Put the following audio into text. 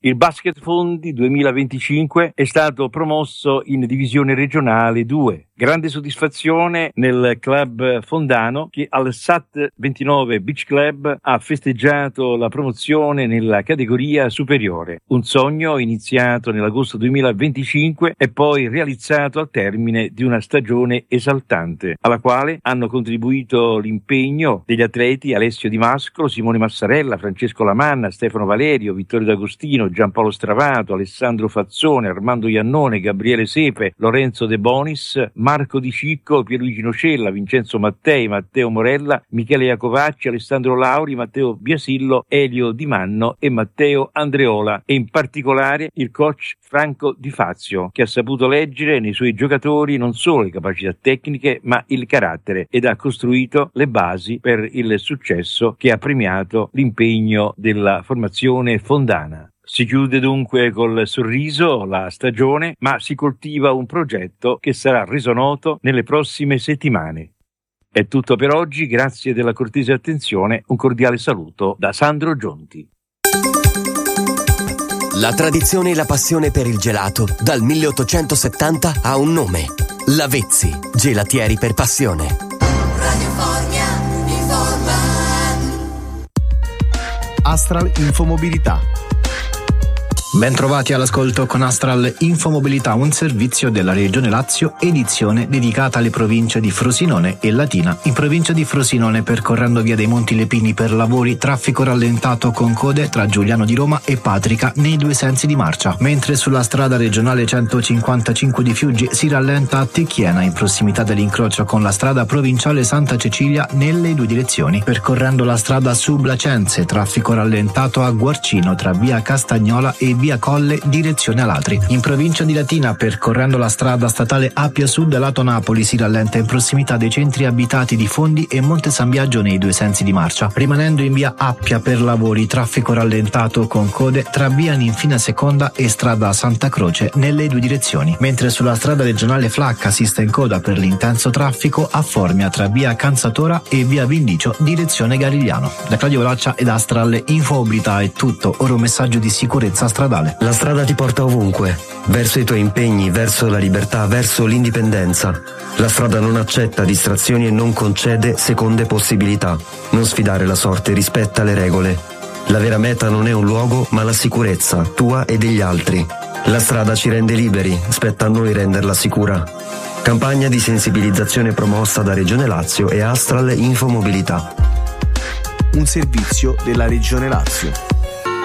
Il Basket Fondi 2025 è stato promosso in divisione regionale 2. Grande soddisfazione nel club fondano che al SAT 29 Beach Club ha festeggiato la promozione nella categoria superiore. Un sogno iniziato nell'agosto 2025 e poi realizzato al termine di una stagione esaltante, alla quale hanno contribuito l'impegno degli atleti Alessio Di Mascolo, Simone Massarella, Francesco Lamanna, Stefano Valerio, Vittorio D'Agostino, Giampaolo Stravato, Alessandro Fazzone, Armando Iannone, Gabriele Sepe, Lorenzo De Bonis, Marco Di Cicco, Pierluigi Nocella, Vincenzo Mattei, Matteo Morella, Michele Iacovacci, Alessandro Lauri, Matteo Biasillo, Elio Di Manno e Matteo Andreola, e in particolare il coach Franco Di Fazio, che ha saputo leggere nei suoi giocatori non solo le capacità tecniche ma il carattere, ed ha costruito le basi per il successo che ha premiato l'impegno della formazione fondana. Si chiude dunque col sorriso la stagione, ma si coltiva un progetto che sarà reso noto nelle prossime settimane. È tutto per oggi, grazie della cortese attenzione, un cordiale saluto da Sandro Gionti. La tradizione e la passione per il gelato dal 1870 ha un nome: Lavezzi, gelatieri per passione. Radio Fogna informa. Astral Infomobilità. Ben trovati all'ascolto con Astral Infomobilità, un servizio della Regione Lazio, edizione dedicata alle province di Frosinone e Latina. In provincia di Frosinone, percorrendo via dei Monti Lepini per lavori, traffico rallentato con code tra Giuliano di Roma e Patrica nei due sensi di marcia, mentre sulla strada regionale 155 di Fiuggi si rallenta a Tecchiena in prossimità dell'incrocio con la strada provinciale Santa Cecilia nelle due direzioni. Percorrendo la strada Sublacenze, traffico rallentato a Guarcino tra via Castagnola e via Colle direzione Alatri. In provincia di Latina, percorrendo la strada statale Appia Sud lato Napoli, si rallenta in prossimità dei centri abitati di Fondi e Monte San Biagio nei due sensi di marcia. Rimanendo in via Appia per lavori, traffico rallentato con code tra via Ninfina Seconda e strada Santa Croce nelle due direzioni, mentre sulla strada regionale Flacca si sta in coda per l'intenso traffico a Formia tra via Canzatora e via Vindicio direzione Garigliano. Da Claudio Velaccia ed Astral Infomobilità è tutto, ora un messaggio di sicurezza stradale. La strada ti porta ovunque, verso i tuoi impegni, verso la libertà, verso l'indipendenza. La strada non accetta distrazioni e non concede seconde possibilità. Non sfidare la sorte, rispetta le regole. La vera meta non è un luogo, ma la sicurezza, tua e degli altri. La strada ci rende liberi, spetta a noi renderla sicura. Campagna di sensibilizzazione promossa da Regione Lazio e Astral Infomobilità. Un servizio della Regione Lazio.